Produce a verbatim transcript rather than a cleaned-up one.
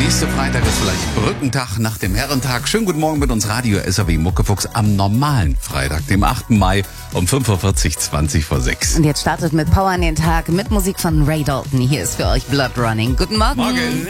Nächste Freitag ist vielleicht Brückentag nach dem Herrentag. Schönen guten Morgen mit uns Radio S R W Muckefuchs am normalen Freitag, dem achten Mai um fünf Uhr vierzig, zwanzig vor sechs. Und jetzt startet mit Power in den Tag mit Musik von Ray Dalton. Hier ist für euch Blood Running. Guten Morgen. Morgen.